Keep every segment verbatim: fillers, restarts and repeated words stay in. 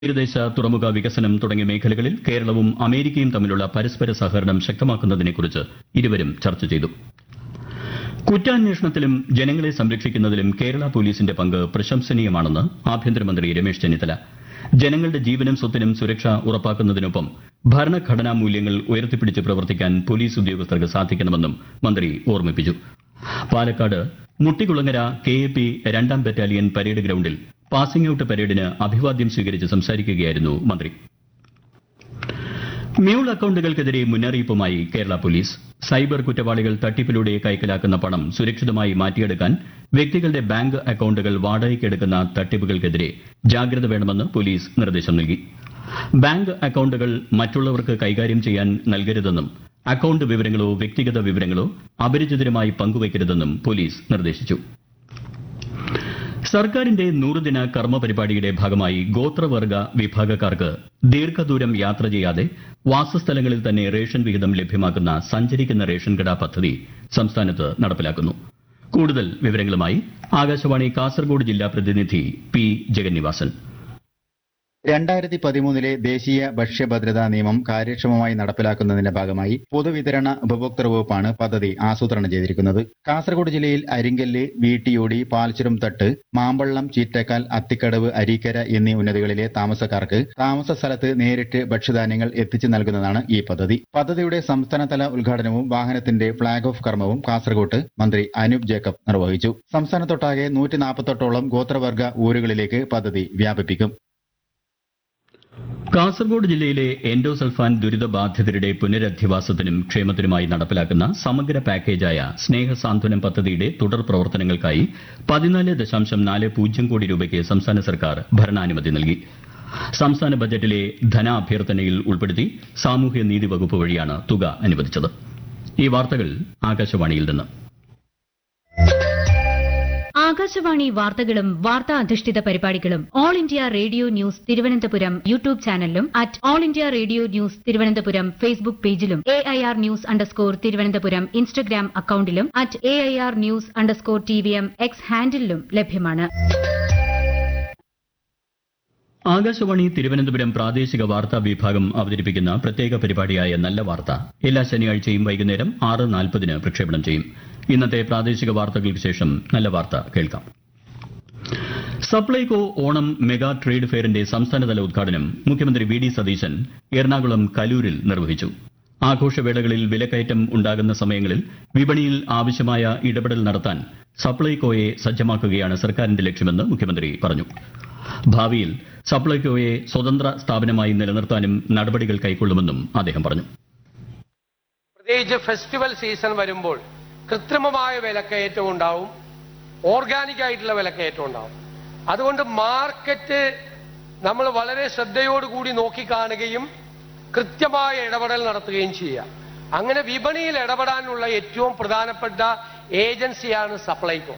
തീരദേശ തുറമുഖ വികസനം തുടങ്ങിയ മേഖലകളിൽ കേരളവും അമേരിക്കയും തമ്മിലുള്ള പരസ്പര സഹകരണം ശക്തമാക്കുന്നതിനെക്കുറിച്ച് ഇരുവരും ചർച്ച ചെയ്തു. കുറ്റാന്വേഷണത്തിലും ജനങ്ങളെ സംരക്ഷിക്കുന്നതിലും കേരള പോലീസിന്റെ പങ്ക് പ്രശംസനീയമാണെന്ന് ആഭ്യന്തരമന്ത്രി രമേശ് ചെന്നിത്തല. ജനങ്ങളുടെ ജീവനും സ്വത്തിനും സുരക്ഷ ഉറപ്പാക്കുന്നതിനൊപ്പം ഭരണഘടനാ മൂല്യങ്ങൾ ഉയർത്തിപ്പിടിച്ച് പ്രവർത്തിക്കാൻ പോലീസ് ഉദ്യോഗസ്ഥർക്ക് സാധിക്കണമെന്നും മന്ത്രി ഓർമ്മിപ്പിച്ചു. Palakkad Muttikulangara K A P രണ്ടാം ബറ്റാലിയൻ പരേഡ് ഗ്രൌണ്ടിൽ പാസിംഗ് ഔട്ട് പരേഡിന് അഭിവാദ്യം സ്വീകരിച്ച് സംസാരിക്കുകയായിരുന്നു മന്ത്രി. മ്യൂൾ അക്കൌണ്ടുകൾക്കെതിരെ മുന്നറിയിപ്പുമായി കേരള പോലീസ്. സൈബർ കുറ്റവാളികൾ തട്ടിപ്പിലൂടെ കൈക്കലാക്കുന്ന പണം സുരക്ഷിതമായി മാറ്റിയെടുക്കാൻ വ്യക്തികളുടെ ബാങ്ക് അക്കൌണ്ടുകൾ വാടകയ്ക്കെടുക്കുന്ന തട്ടിപ്പുകൾക്കെതിരെ ജാഗ്രത വേണമെന്ന് പോലീസ് നിർദ്ദേശം നൽകി. ബാങ്ക് അക്കൌണ്ടുകൾ മറ്റുള്ളവർക്ക് കൈകാര്യം ചെയ്യാൻ നൽകരുതെന്നും അക്കൌണ്ട് വിവരങ്ങളോ വ്യക്തിഗത വിവരങ്ങളോ അപരിചിതരുമായി പങ്കുവയ്ക്കരുതെന്നും പോലീസ് നിർദ്ദേശിച്ചു. സർക്കാരിന്റെ നൂറുദിന കർമ്മ പരിപാടിയുടെ ഭാഗമായി ഗോത്രവർഗ വിഭാഗക്കാർക്ക് ദീർഘദൂരം യാത്ര ചെയ്യാതെ വാസസ്ഥലങ്ങളിൽ തന്നെ റേഷൻ വിഹിതം ലഭ്യമാക്കുന്ന സഞ്ചരിക്കുന്ന റേഷൻ കട പദ്ധതി സംസ്ഥാനത്ത് നടപ്പിലാക്കുന്നു. കൂടുതൽ വിവരങ്ങളുമായി ആകാശവാണി കാസർഗോഡ് ജില്ലാ പ്രതിനിധി പി ജഗന്നിവാസൻ. രണ്ടായിരത്തി പതിമൂന്നിലെ ദേശീയ ഭക്ഷ്യഭദ്രതാ നിയമം കാര്യക്ഷമമായി നടപ്പിലാക്കുന്നതിന്റെ ഭാഗമായി പൊതുവിതരണ ഉപഭോക്തൃ വകുപ്പാണ് പദ്ധതി ആസൂത്രണം ചെയ്തിരിക്കുന്നത്. കാസർഗോഡ് ജില്ലയിൽ അരിങ്കല്ല്, വീട്ടിയോടി, പാൽച്ചുരം തട്ട്, മാമ്പള്ളം, ചീറ്റക്കാൽ, അത്തിക്കടവ്, അരീക്കര എന്നീ ഉന്നതികളിലെ താമസക്കാർക്ക് താമസ സ്ഥലത്ത് നേരിട്ട് ഭക്ഷ്യധാന്യങ്ങൾ എത്തിച്ചു നൽകുന്നതാണ് ഈ പദ്ധതി. പദ്ധതിയുടെ സംസ്ഥാനതല ഉദ്ഘാടനവും വാഹനത്തിന്റെ ഫ്ളാഗ് ഓഫ് കർമ്മവും കാസർഗോട്ട് മന്ത്രി അനൂപ് ജേക്കബ് നിർവഹിച്ചു. സംസ്ഥാനത്തൊട്ടാകെ നൂറ്റി നാൽപ്പത്തെട്ടോളം ഗോത്രവർഗ ഊരുകളിലേക്ക് പദ്ധതി വ്യാപിപ്പിക്കും. കാസർഗോഡ് ജില്ലയിലെ എൻഡോസൾഫാൻ ദുരിതബാധിതരുടെ പുനരധിവാസത്തിനും ക്ഷേമത്തിനുമായി നടപ്പിലാക്കുന്ന സമഗ്ര പാക്കേജായ സ്നേഹസാന്ത്വനം പദ്ധതിയുടെ തുടർ പ്രവർത്തനങ്ങൾക്കായി പതിനാല് ദശാംശം നാല് പൂജ്യം കോടി രൂപയ്ക്ക് സംസ്ഥാന സർക്കാർ ഭരണാനുമതി നൽകി. സംസ്ഥാന ബജറ്റിലെ ധനാഭ്യർത്ഥനയിൽ ഉൾപ്പെടുത്തി സാമൂഹ്യനീതി വകുപ്പ് വഴിയാണ് തുക അനുവദിച്ചത്. ഈ വാർത്തകൾ ആകാശവാണിയിൽ നിന്ന്. ആകാശവാണി വാർത്തകളും വാർത്താ അധിഷ്ഠിത പരിപാടികളും all India radio news Thiruvananthapuram YouTube ചാനലിലും at all India radio news Thiruvananthapuram Facebook പേജിലും A I R news underscore Thiruvananthapuram Instagram അക്കൌണ്ടിലും at A I R news underscore T V M X ഹാൻഡിലും ലഭ്യമാണ്. ആകാശവാണി തിരുവനന്തപുരം പ്രാദേശിക വാർത്താ വിഭാഗം അവതരിപ്പിക്കുന്ന പ്രത്യേക പരിപാടിയായ നല്ല വാർത്ത എല്ലാ ശനിയാഴ്ചയും വൈകുന്നേരം ആറ് നാൽപ്പതിന് പ്രക്ഷേപണം ചെയ്യും. ഇന്നത്തെ പ്രാദേശിക വാർത്തകൾക്ക് ശേഷം നല്ല വാർത്ത കേൾക്കാം. സപ്ലൈകോ ഓണം മെഗാ ട്രേഡ് ഫെയറിന്റെ സംസ്ഥാനതല ഉദ്ഘാടനം മുഖ്യമന്ത്രി വി ഡി സതീശൻ എറണാകുളം കലൂരിൽ നിർവഹിച്ചു. ആഘോഷവേളകളിൽ വിലക്കയറ്റം ഉണ്ടാകുന്ന സമയങ്ങളിൽ വിപണിയിൽ ആവശ്യമായ ഇടപെടൽ നടത്താൻ സപ്ലൈകോയെ സജ്ജമാക്കുകയാണ് സർക്കാരിന്റെ ലക്ഷ്യമെന്ന് മുഖ്യമന്ത്രി പറഞ്ഞു. ഭാവിയിൽ സപ്ലൈകോയെ സ്വതന്ത്ര സ്ഥാപനമായി നിലനിർത്താനും നടപടികൾ കൈക്കൊള്ളുമെന്നും അദ്ദേഹം പറഞ്ഞു. പ്രത്യേകിച്ച് ഫെസ്റ്റിവൽ സീസൺ വരുമ്പോൾ കൃത്രിമമായ വിലക്കയറ്റം ഉണ്ടാവും, ഓർഗാനിക് ആയിട്ടുള്ള വിലക്കയറ്റം ഉണ്ടാവും. അതുകൊണ്ട് മാർക്കറ്റ് നമ്മൾ വളരെ ശ്രദ്ധയോടുകൂടി നോക്കിക്കാണുകയും കൃത്യമായ ഇടപെടൽ നടത്തുകയും ചെയ്യുക. അങ്ങനെ വിപണിയിൽ ഇടപെടാനുള്ള ഏറ്റവും പ്രധാനപ്പെട്ട ഏജൻസിയാണ് സപ്ലൈകോ.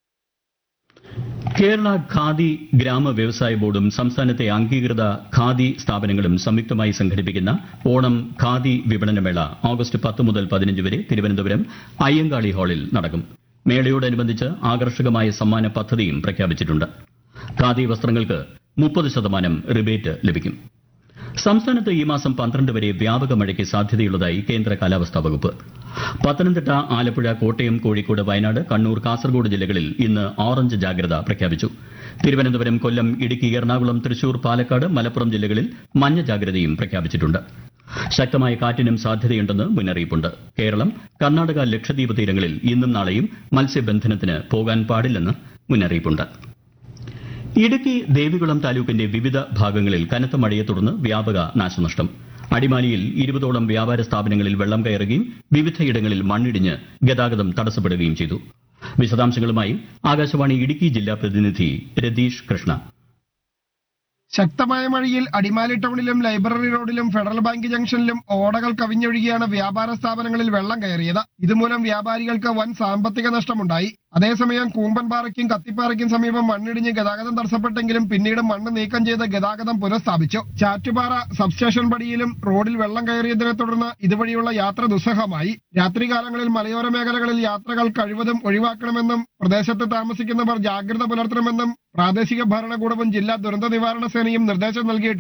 കേരള ഖാദി ഗ്രാമ വ്യവസായ ബോർഡും സംസ്ഥാനത്തെ അംഗീകൃത ഖാദി സ്ഥാപനങ്ങളും സംയുക്തമായി സംഘടിപ്പിക്കുന്ന ഓണം ഖാദി വിപണനമേള ഓഗസ്റ്റ് പത്ത് മുതൽ പതിനഞ്ച് വരെ തിരുവനന്തപുരം അയ്യങ്കാളി ഹാളിൽ നടക്കും. മേളയോടനുബന്ധിച്ച് ആകർഷകമായ സമ്മാന പദ്ധതിയും പ്രഖ്യാപിച്ചിട്ടുണ്ട്. ഖാദി വസ്ത്രങ്ങൾക്ക് മുപ്പത് ശതമാനം റിബേറ്റ് ലഭിക്കും. സംസ്ഥാനത്ത് ഈ മാസം പന്ത്രണ്ട് വരെ വ്യാപക മഴയ്ക്ക് സാധ്യതയുള്ളതായി കേന്ദ്ര കാലാവസ്ഥാ വകുപ്പ്. പത്തനംതിട്ട, ആലപ്പുഴ, കോട്ടയം, കോഴിക്കോട്, വയനാട്, കണ്ണൂർ, കാസർഗോഡ് ജില്ലകളിൽ ഇന്ന് ഓറഞ്ച് ജാഗ്രത പ്രഖ്യാപിച്ചു. തിരുവനന്തപുരം, കൊല്ലം, ഇടുക്കി, എറണാകുളം, തൃശൂർ, പാലക്കാട്, മലപ്പുറം ജില്ലകളിൽ മഞ്ഞ ജാഗ്രതയും പ്രഖ്യാപിച്ചിട്ടുണ്ട്. ശക്തമായ കാറ്റിനും സാധ്യതയുണ്ടെന്ന് മുന്നറിയിപ്പുണ്ട്. കേരളം, കർണാടക, ലക്ഷദ്വീപ് തീരങ്ങളിൽ ഇന്നും നാളെയും മത്സ്യബന്ധനത്തിന് പോകാൻ പാടില്ലെന്ന് മുന്നറിയിപ്പുണ്ട്. ഇടുക്കി ദേവികുളം താലൂക്കിന്റെ വിവിധ ഭാഗങ്ങളിൽ കനത്ത മഴയെ തുടർന്ന് വ്യാപക നാശനഷ്ടം. അടിമാലിയിൽ ഇരുപതോളം വ്യാപാര സ്ഥാപനങ്ങളിൽ വെള്ളം കയറുകയും വിവിധയിടങ്ങളിൽ മണ്ണിടിഞ്ഞ് ഗതാഗതം തടസ്സപ്പെടുകയും ചെയ്തു. വിശദാംശങ്ങളുമായി ആകാശവാണി ഇടുക്കി ജില്ലാ പ്രതിനിധി രതീഷ് കൃഷ്ണ. ശക്തമായ മഴയിൽ അടിമാലി ടൗണിലും ലൈബ്രറി റോഡിലും ഫെഡറൽ ബാങ്ക് ജംഗ്ഷനിലും ഓടകൾ കവിഞ്ഞൊഴുകിയാണ് വ്യാപാര സ്ഥാപനങ്ങളിൽ വെള്ളം കയറിയത്. ഇതുമൂലം വ്യാപാരികൾക്ക് വൻ സാമ്പത്തിക നഷ്ടമുണ്ടായി. അതേസമയം കൂമ്പൻപാറയ്ക്കും കത്തിപ്പാറയ്ക്കും സമീപം മണ്ണിടിഞ്ഞ് ഗതാഗതം തടസ്സപ്പെട്ടെങ്കിലും പിന്നീട് മണ്ണ് നീക്കം ചെയ്ത് ഗതാഗതം പുനഃസ്ഥാപിച്ചു. ചാറ്റുപാറ സബ്സ്റ്റേഷൻ പടിയിലും റോഡിൽ വെള്ളം കയറിയതിനെ തുടർന്ന് ഇതുവഴിയുള്ള യാത്ര ദുസ്സഹമായി. രാത്രികാലങ്ങളിൽ മലയോര മേഖലകളിൽ യാത്രകൾ കഴിവതും ഒഴിവാക്കണമെന്നും പ്രദേശത്ത് താമസിക്കുന്നവർ ജാഗ്രത പുലർത്തണമെന്നും പ്രാദേശിക ഭരണകൂടവും ജില്ലാ ദുരന്ത നിവാരണ സേനയും നിർദ്ദേശം നൽകിയിട്ടുണ്ട്.